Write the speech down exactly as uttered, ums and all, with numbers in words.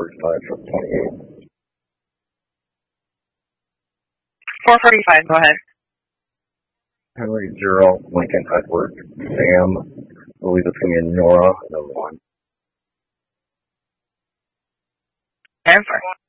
forty-five from twenty-eight. four forty-five, go ahead. Henry, zero. Lincoln, Edward, Sam. I believe it's going to be Nora, number one. Answer.